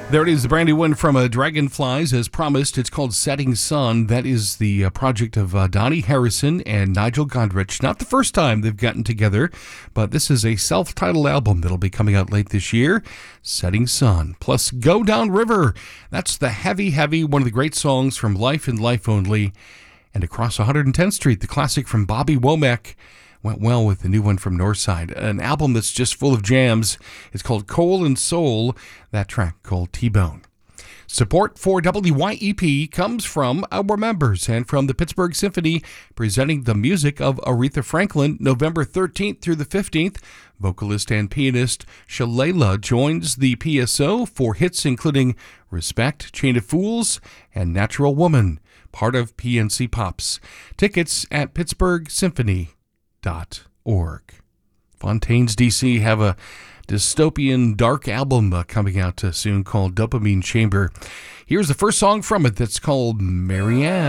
There it is, the brand new one from Dragonflies. As promised, it's called Setting Sun. That is the project of Donnie Harrison and Nigel Godrich. Not the first time they've gotten together, but this is a self-titled album that'll be coming out late this year. Setting Sun. Plus Go Down River. That's the heavy, one of the great songs from Life and Life Only. And Across 110th Street, the classic from Bobby Womack. Went well with the new one from Northside. An album that's just full of jams. It's called Coal and Soul, that track called T-Bone. Support for WYEP comes from our members and from the Pittsburgh Symphony, presenting the music of Aretha Franklin November 13th through the 15th. Vocalist and pianist Shalala joins the PSO for hits including Respect, Chain of Fools, and Natural Woman, part of PNC Pops. Tickets at pittsburghsymphony.org. Fontaines DC have a dystopian dark album coming out soon called Dopamine Chamber. Here's the first song from it that's called Marianne.